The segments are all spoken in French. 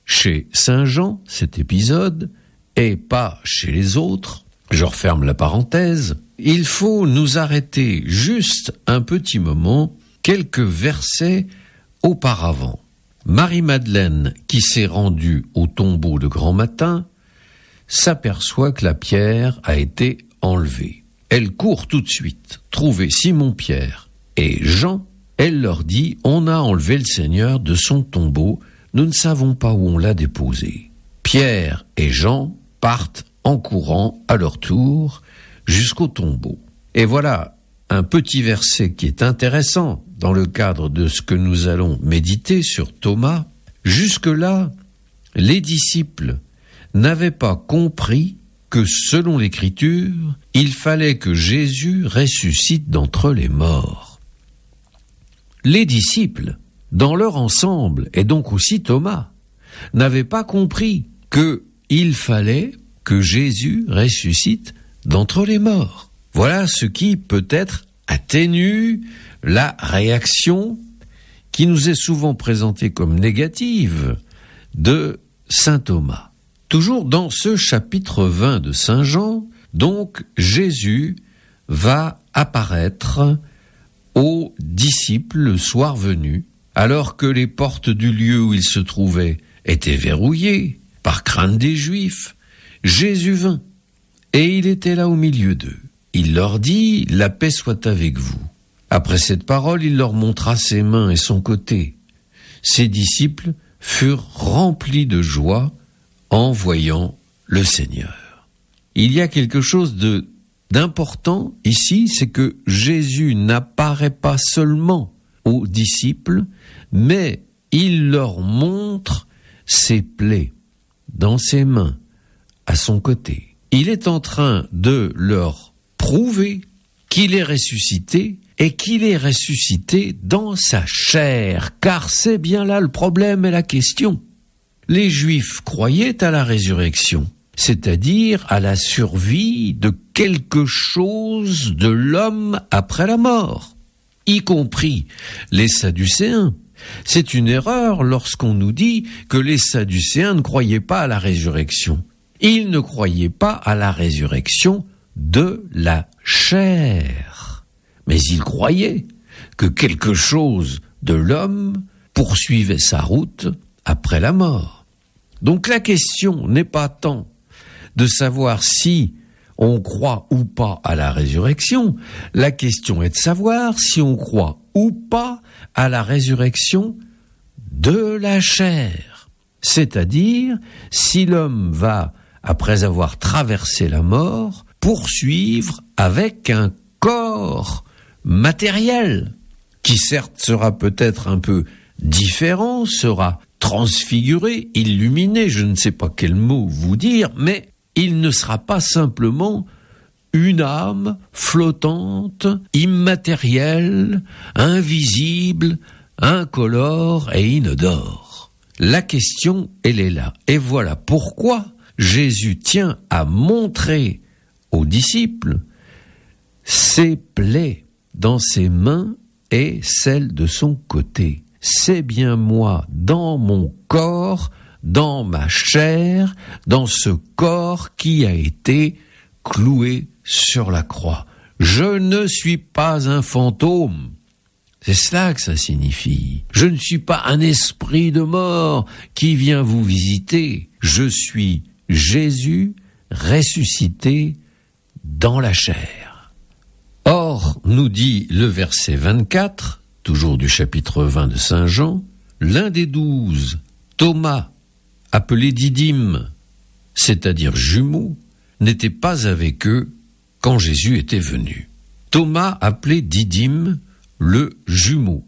chez Saint Jean, cet épisode, et pas chez les autres. Je referme la parenthèse. Il faut nous arrêter juste un petit moment, quelques versets auparavant. Marie-Madeleine, qui s'est rendue au tombeau de grand matin, s'aperçoit que la pierre a été enlevée. Elle court tout de suite trouver Simon-Pierre et Jean. Elle leur dit « On a enlevé le Seigneur de son tombeau, nous ne savons pas où on l'a déposé. » Pierre et Jean partent en courant à leur tour jusqu'au tombeau. Et voilà un petit verset qui est intéressant dans le cadre de ce que nous allons méditer sur Thomas. Jusque-là, les disciples n'avaient pas compris que selon l'Écriture, il fallait que Jésus ressuscite d'entre les morts. Les disciples, dans leur ensemble, et donc aussi Thomas, n'avaient pas compris qu'il fallait que Jésus ressuscite d'entre les morts. Voilà ce qui peut-être atténue la réaction qui nous est souvent présentée comme négative de saint Thomas. Toujours dans ce chapitre 20 de Saint Jean, donc Jésus va apparaître aux disciples le soir venu, alors que les portes du lieu où ils se trouvaient étaient verrouillées par crainte des Juifs. Jésus vint, et il était là au milieu d'eux. Il leur dit « La paix soit avec vous ». Après cette parole, il leur montra ses mains et son côté. Ses disciples furent remplis de joie en voyant le Seigneur. Il y a quelque chose d'important ici, c'est que Jésus n'apparaît pas seulement aux disciples, mais il leur montre ses plaies dans ses mains, à son côté. Il est en train de leur prouver qu'il est ressuscité et qu'il est ressuscité dans sa chair, car c'est bien là le problème et la question. Les Juifs croyaient à la résurrection, c'est-à-dire à la survie de quelque chose de l'homme après la mort, y compris les Sadducéens. C'est une erreur lorsqu'on nous dit que les Sadducéens ne croyaient pas à la résurrection. Ils ne croyaient pas à la résurrection de la chair, mais ils croyaient que quelque chose de l'homme poursuivait sa route après la mort. Donc la question n'est pas tant de savoir si on croit ou pas à la résurrection, la question est de savoir si on croit ou pas à la résurrection de la chair. C'est-à-dire si l'homme va, après avoir traversé la mort, poursuivre avec un corps matériel, qui certes sera peut-être un peu différent, sera transfiguré, illuminé, je ne sais pas quel mot vous dire, mais il ne sera pas simplement une âme flottante, immatérielle, invisible, incolore et inodore. La question, elle est là. Et voilà pourquoi Jésus tient à montrer aux disciples ses plaies dans ses mains et celles de son côté. C'est bien moi, dans mon corps, dans ma chair, dans ce corps qui a été cloué sur la croix. Je ne suis pas un fantôme. C'est cela que ça signifie. Je ne suis pas un esprit de mort qui vient vous visiter. Je suis Jésus ressuscité dans la chair. Or, nous dit le verset 24, toujours du chapitre 20 de Saint Jean, l'un des 12, Thomas, appelé Didyme, c'est-à-dire jumeau, n'était pas avec eux quand Jésus était venu. Thomas appelé Didyme, le jumeau.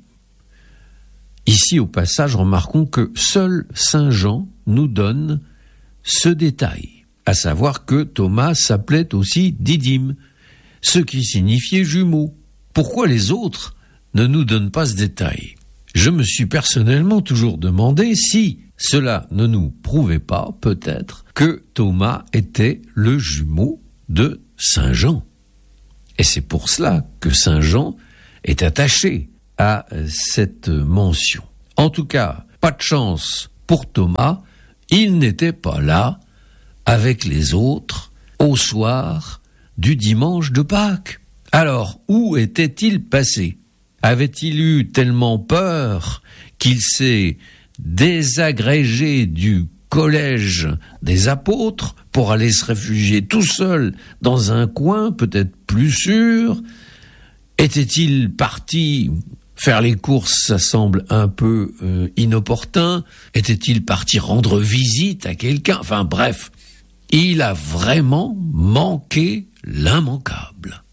Ici, au passage, remarquons que seul Saint Jean nous donne ce détail, à savoir que Thomas s'appelait aussi Didyme, ce qui signifiait jumeau. Pourquoi les autres ne nous donnent pas ce détail? Je me suis personnellement toujours demandé si cela ne nous prouvait pas, peut-être, que Thomas était le jumeau de Saint Jean. Et c'est pour cela que Saint Jean est attaché à cette mention. En tout cas, pas de chance pour Thomas, il n'était pas là avec les autres au soir du dimanche de Pâques. Alors, où était-il passé? Avait-il eu tellement peur qu'il s'est désagrégé du collège des apôtres pour aller se réfugier tout seul dans un coin peut-être plus sûr? Était-il parti faire les courses? Ça semble un peu inopportun. Était-il parti rendre visite à quelqu'un? Enfin bref, il a vraiment manqué l'immanquable.